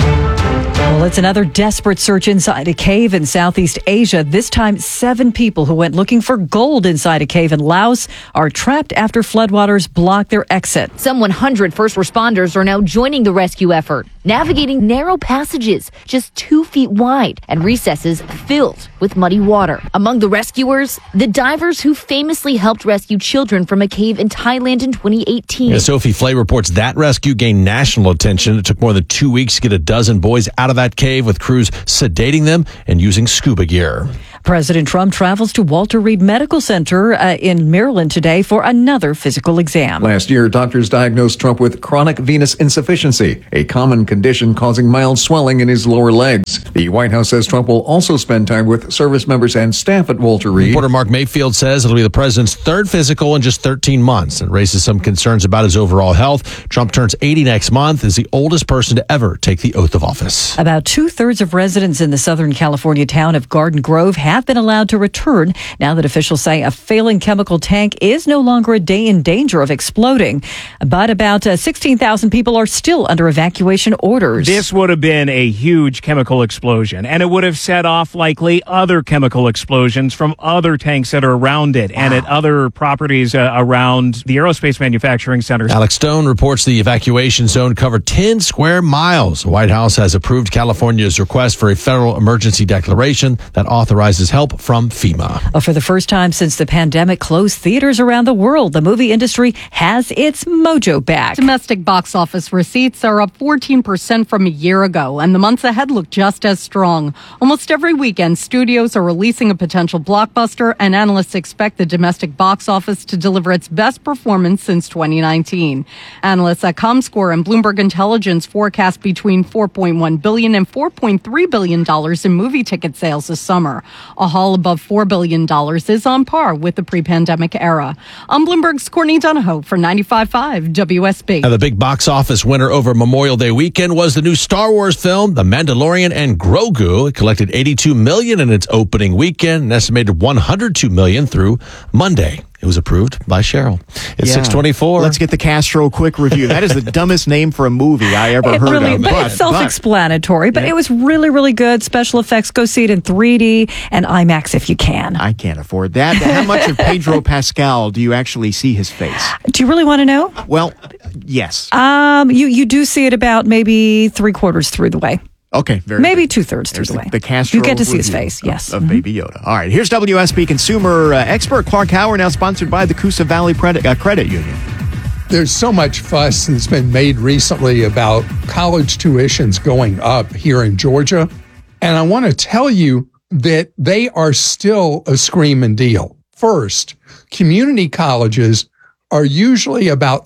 Well, it's another desperate search inside a cave in Southeast Asia. This time, 7 people who went looking for gold inside a cave in Laos are trapped after floodwaters block their exit. Some 100 first responders are now joining the rescue effort, navigating narrow passages just 2 feet wide and recesses filled with muddy water. Among the rescuers, the divers who famously helped rescue children from a cave in Thailand in 2018. Yeah, Sophie Flay reports that rescue gained national attention. It took more than 2 weeks to get a dozen boys out of that cave, with crews sedating them and using scuba gear. President Trump travels to Walter Reed Medical Center in Maryland today for another physical exam. Last year, doctors diagnosed Trump with chronic venous insufficiency, a common condition causing mild swelling in his lower legs. The White House says Trump will also spend time with service members and staff at Walter Reed. Reporter Mark Mayfield says it'll be the president's 3rd physical in just 13 months and raises some concerns about his overall health. Trump turns 80 next month, is the oldest person to ever take the oath of office. About 2/3 of residents in the Southern California town of Garden Grove have been allowed to return now that officials say a failing chemical tank is no longer in danger of exploding. But about 16,000 people are still under evacuation orders. This would have been a huge chemical explosion, and it would have set off likely other chemical explosions from other tanks that are around it and at other properties around the aerospace manufacturing centers. Alex Stone reports the evacuation zone covered 10 square miles. The White House has approved California's request for a federal emergency declaration that authorizes help from FEMA. For the first time since the pandemic closed theaters around the world, the movie industry has its mojo back. Domestic box office receipts are up 14% from a year ago, and the months ahead look just as strong. Almost every weekend, studios are releasing a potential blockbuster, and analysts expect the domestic box office to deliver its best performance since 2019. Analysts at Comscore and Bloomberg Intelligence forecast between $4.1 billion and $4.3 billion in movie ticket sales this summer. A haul above $4 billion is on par with the pre-pandemic era. I'm Bloomberg's Courtney Donahoe for 95.5 WSB. Now, the big box office winner over Memorial Day weekend was the new Star Wars film, The Mandalorian and Grogu. It collected $82 million in its opening weekend, an estimated $102 million through Monday. It was approved by Cheryl. It's 6:24. Let's get the Castro quick review. That is the dumbest name for a movie I ever heard of. But it's self-explanatory. But it was really, really good. Special effects. Go see it in 3D and IMAX if you can. I can't afford that. How much of Pedro Pascal do you actually see his face? Do you really want to know? Well, yes. You do see it about maybe 3/4 through the way. Okay, maybe 2/3 through the way. The Castro you get to see his face, yes. Of Baby Yoda. All right, here's WSB consumer expert Clark Howard, now sponsored by the Coosa Valley Credit Union. There's so much fuss that's been made recently about college tuitions going up here in Georgia. And I want to tell you that they are still a screaming deal. First, community colleges are usually about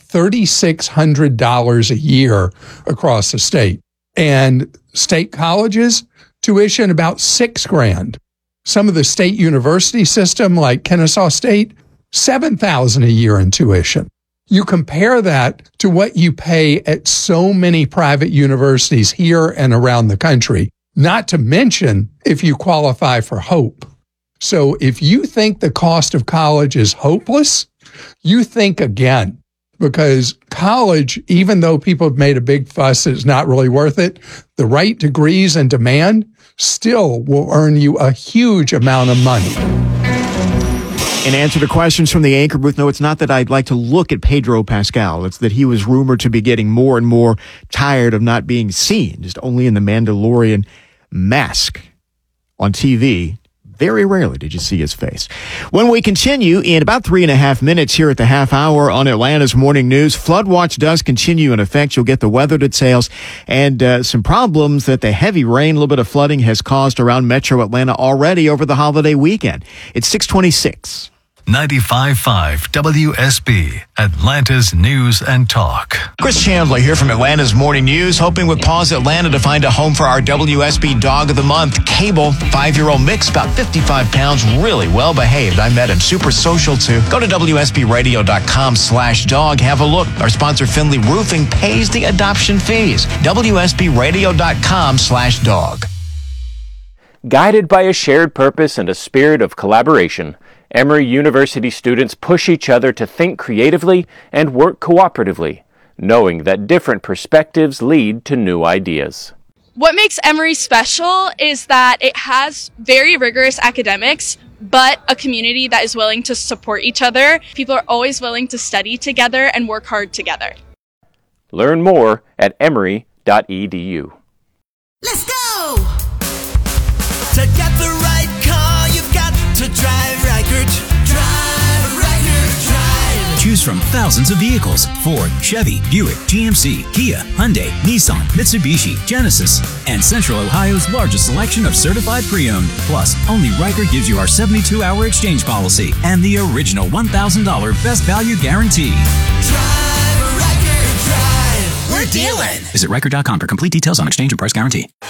$3,600 a year across the state. And state colleges, tuition about $6,000. Some of the state university system, like Kennesaw State, $7,000 a year in tuition. You compare that to what you pay at so many private universities here and around the country, not to mention if you qualify for HOPE. So if you think the cost of college is hopeless, you think again. Because college, even though people have made a big fuss, it's not really worth it. The right degrees and demand still will earn you a huge amount of money. In answer to questions from the anchor booth, no, it's not that I'd like to look at Pedro Pascal. It's that he was rumored to be getting more and more tired of not being seen, just only in the Mandalorian mask on TV. Very rarely did you see his face. When we continue in about 3.5 minutes here at the half hour on Atlanta's Morning News, flood watch does continue in effect. You'll get the weather details and some problems that the heavy rain, a little bit of flooding has caused around metro Atlanta already over the holiday weekend. It's 6:26. 95.5 WSB, Atlanta's News and Talk. Chris Chandler here from Atlanta's Morning News, hoping with Paws Atlanta to find a home for our WSB Dog of the Month, Cable, 5-year-old mix, about 55 pounds, really well behaved. I met him, super social too. Go to WSBradio.com/dog, have a look. Our sponsor Finley Roofing pays the adoption fees. WSBradio.com/dog. Guided by a shared purpose and a spirit of collaboration, Emory University students push each other to think creatively and work cooperatively, knowing that different perspectives lead to new ideas. What makes Emory special is that it has very rigorous academics, but a community that is willing to support each other. People are always willing to study together and work hard together. Learn more at emory.edu. Let's go! To get the right car, you've got to drive Reichert. Drive Reichert, drive. Choose from thousands of vehicles: Ford, Chevy, Buick, GMC, Kia, Hyundai, Nissan, Mitsubishi, Genesis, and Central Ohio's largest selection of certified pre-owned. Plus, only Reichert gives you our 72-hour exchange policy and the original $1,000 best value guarantee. Drive Reichert, drive. We're dealing. Visit Reichert.com for complete details on exchange and price guarantee.